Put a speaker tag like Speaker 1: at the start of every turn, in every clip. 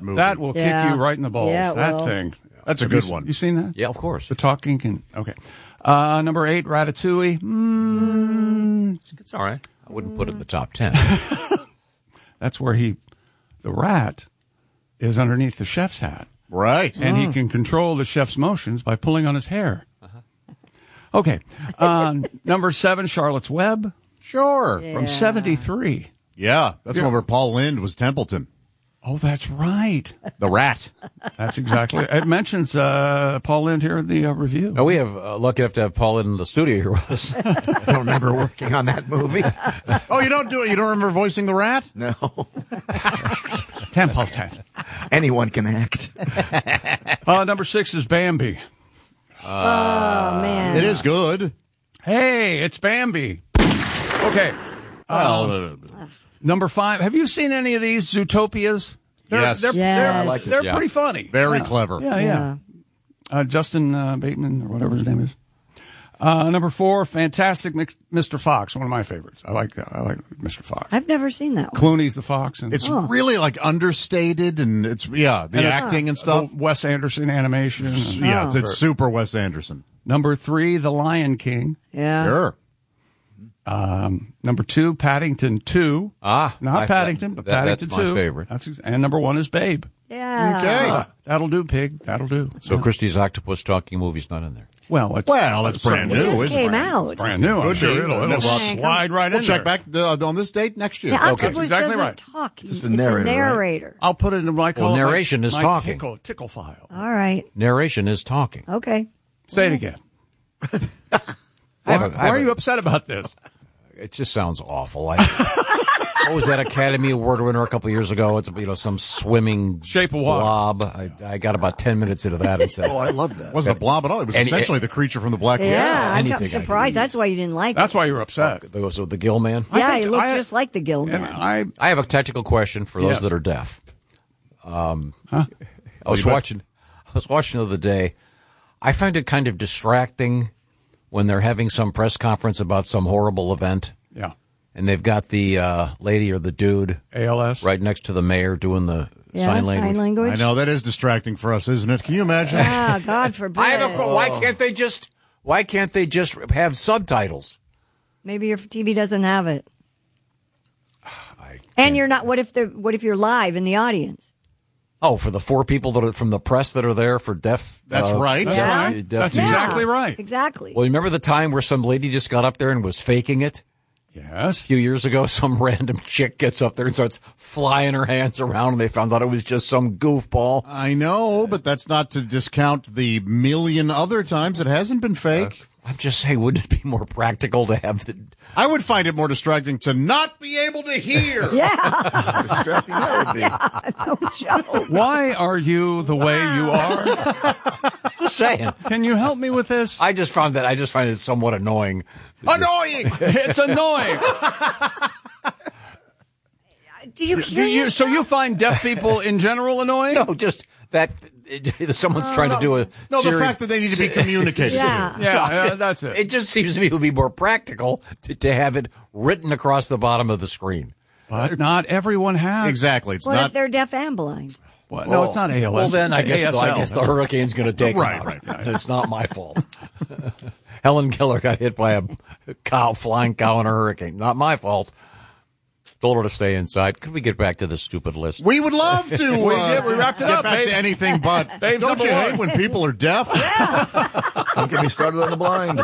Speaker 1: movie.
Speaker 2: That will kick you right in the balls.
Speaker 3: Yeah,
Speaker 2: that thing.
Speaker 1: That's a good one.
Speaker 2: You seen that?
Speaker 4: Yeah, of course.
Speaker 2: The talking can. Okay. Number 8, Ratatouille.
Speaker 4: It's all right. I wouldn't put it in the top 10.
Speaker 2: That's where the rat is underneath the chef's hat.
Speaker 1: Right.
Speaker 2: And he can control the chef's motions by pulling on his hair. Okay. Number 7, Charlotte's Web.
Speaker 1: Sure.
Speaker 2: From 73.
Speaker 1: Yeah, that's one where Paul Lynde was Templeton.
Speaker 2: Oh, that's right.
Speaker 1: The rat.
Speaker 2: That's exactly. It mentions Paul Lynde here in the review.
Speaker 4: Oh, we have lucky enough to have Paul in the studio here with us. I don't remember working on that movie.
Speaker 1: Oh, you don't remember voicing the rat?
Speaker 5: No.
Speaker 2: Templeton.
Speaker 5: Anyone can act.
Speaker 2: Number 6 is Bambi.
Speaker 3: Oh, man.
Speaker 1: It is good.
Speaker 2: Hey, it's Bambi. Okay. Number 5. Have you seen any of these Zootopias?
Speaker 1: Yes.
Speaker 2: They're pretty funny.
Speaker 1: Very clever.
Speaker 2: Yeah. Justin Bateman, or whatever his name is. Number 4, Fantastic Mr. Fox, one of my favorites. I like Mr. Fox.
Speaker 3: I've never seen that one.
Speaker 2: Clooney's the fox. And
Speaker 1: It's really like understated, and it's acting and stuff.
Speaker 2: Wes Anderson animation.
Speaker 1: Yeah, it's super Wes Anderson.
Speaker 2: Number 3, The Lion King.
Speaker 3: Yeah.
Speaker 1: Sure.
Speaker 2: Number 2, Paddington 2. Not Paddington, but Paddington 2.
Speaker 4: That's my favorite.
Speaker 2: And number 1 is Babe.
Speaker 3: Yeah.
Speaker 1: Okay.
Speaker 2: That'll do, pig. That'll do.
Speaker 4: So Christie's Octopus Talking movie's not in there.
Speaker 2: Well,
Speaker 1: that's brand new.
Speaker 3: It just
Speaker 1: isn't
Speaker 3: came
Speaker 1: it?
Speaker 3: out.
Speaker 2: It's brand new. I'm sure it'll slide right in
Speaker 1: We'll check
Speaker 2: there.
Speaker 1: back on this date next year.
Speaker 3: The
Speaker 1: Okay.
Speaker 3: octopus
Speaker 2: exactly
Speaker 3: doesn't
Speaker 2: right.
Speaker 3: talk.
Speaker 5: Just a
Speaker 3: it's
Speaker 5: narrator,
Speaker 3: a narrator.
Speaker 2: I'll put it in my
Speaker 4: narration is
Speaker 2: my
Speaker 4: talking.
Speaker 2: Tickle file.
Speaker 3: All right.
Speaker 4: Narration is talking.
Speaker 3: Okay.
Speaker 2: Say it again. Why are you upset about this?
Speaker 4: It just sounds awful. What was that Academy Award winner a couple of years ago? It's some swimming
Speaker 2: Shape of Water.
Speaker 4: blob. I got about 10 minutes into that and said,
Speaker 5: Oh, I love that.
Speaker 1: It wasn't a blob at all. It was essentially the creature from the Black Lagoon.
Speaker 3: Yeah, I'm
Speaker 4: anything I can
Speaker 3: surprised.
Speaker 4: use.
Speaker 3: That's why you didn't like
Speaker 2: That's
Speaker 3: it.
Speaker 2: why you're upset.
Speaker 4: so the Gill Man.
Speaker 3: Yeah,
Speaker 2: think
Speaker 3: he looked
Speaker 2: I-
Speaker 3: just like the Gill
Speaker 2: And
Speaker 3: Man.
Speaker 4: I have a technical question for those
Speaker 2: Yes.
Speaker 4: that are deaf. I was watching the other day. I find it kind of distracting when they're having some press conference about some horrible event.
Speaker 2: Yeah.
Speaker 4: And they've got the lady or the dude
Speaker 2: ALS.
Speaker 4: right next to the mayor doing the sign language.
Speaker 1: I know, that is distracting for us, isn't it? Can you imagine?
Speaker 3: Ah, God forbid.
Speaker 4: Why can't they just have subtitles?
Speaker 3: Maybe your TV doesn't have it. And you're not. What if you're live in the audience?
Speaker 4: Oh, for the 4 people that are from the press that are there for deaf.
Speaker 1: That's right.
Speaker 2: That's
Speaker 3: Yeah.
Speaker 2: right.
Speaker 4: Deaf
Speaker 2: That's
Speaker 4: people.
Speaker 2: exactly right.
Speaker 3: Exactly.
Speaker 4: Well, remember the time where some lady just got up there and was faking it?
Speaker 2: Yes.
Speaker 4: A few years ago, some random chick gets up there and starts flying her hands around, and they found out it was just some goofball.
Speaker 1: I know, but that's not to discount the million other times it hasn't been fake.
Speaker 4: I'm just saying, wouldn't it be more practical to have the...
Speaker 1: I would find it more distracting to not be able to hear.
Speaker 3: Yeah.
Speaker 5: Distracting that would be.
Speaker 3: No joke.
Speaker 2: Why are you the way you are?
Speaker 4: Just saying.
Speaker 2: Can you help me with this?
Speaker 4: I just find it somewhat annoying.
Speaker 1: Annoying!
Speaker 2: It's annoying.
Speaker 3: Do you hear?
Speaker 2: So you find deaf people in general annoying?
Speaker 4: No, just that someone's trying to do a...
Speaker 1: No, the
Speaker 4: series-
Speaker 1: fact that they need to be communicated.
Speaker 3: Yeah.
Speaker 2: Yeah, that's it.
Speaker 4: It just seems to me it would be more practical to have it written across the bottom of the screen.
Speaker 2: But not everyone has.
Speaker 1: Exactly. It's
Speaker 3: What
Speaker 1: not.
Speaker 3: if they're deaf and blind?
Speaker 2: What? No, it's not ALS.
Speaker 4: Well, then I guess
Speaker 2: ASL.
Speaker 4: the hurricane's going to take them
Speaker 1: Right,
Speaker 4: out.
Speaker 1: right.
Speaker 4: And it's not my fault. Helen Keller got hit by a flying cow in a hurricane. Not my fault. Told her to stay inside. Could we get back to the stupid list?
Speaker 1: We would love to.
Speaker 2: We wrapped it
Speaker 1: get
Speaker 2: up,
Speaker 1: back
Speaker 2: babe.
Speaker 1: to anything but.
Speaker 2: Babe's
Speaker 1: Don't
Speaker 2: number
Speaker 1: you hate
Speaker 2: one.
Speaker 1: when people are deaf?
Speaker 5: Don't get me started on the blind.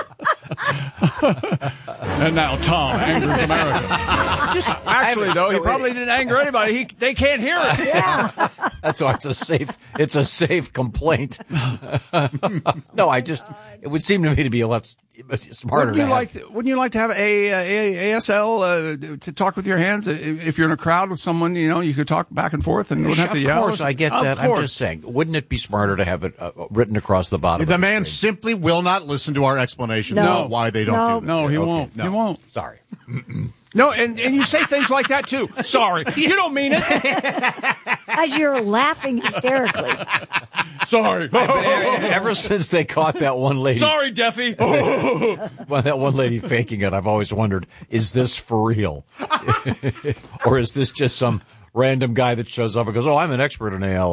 Speaker 2: And now Tom angers America. Actually, though, he probably didn't anger anybody. They can't hear it.
Speaker 3: Yeah.
Speaker 4: That's why it's a safe complaint. No, it would seem to me to be a lot smarter.
Speaker 2: Wouldn't you like to have ASL to talk with your hands? If you're in a crowd with someone, you could talk back and forth and you wouldn't have to yell.
Speaker 4: Of course, I get that. I'm just saying, wouldn't it be smarter to have it written across the bottom?
Speaker 1: The
Speaker 4: of
Speaker 1: man
Speaker 4: screen?
Speaker 1: simply will not listen to our explanations
Speaker 3: No.
Speaker 1: about why they don't do it.
Speaker 2: No, he
Speaker 1: Okay,
Speaker 2: won't.
Speaker 1: no.
Speaker 2: He won't.
Speaker 4: Sorry.
Speaker 2: No, and you say things like that, too. Sorry. You don't mean it.
Speaker 3: As you're laughing hysterically.
Speaker 2: Sorry.
Speaker 4: Ever since they caught that one lady,
Speaker 2: Sorry, Deffy.
Speaker 4: that one lady faking it, I've always wondered, is this for real? Or is this just some random guy that shows up and goes, oh, I'm an expert in AL?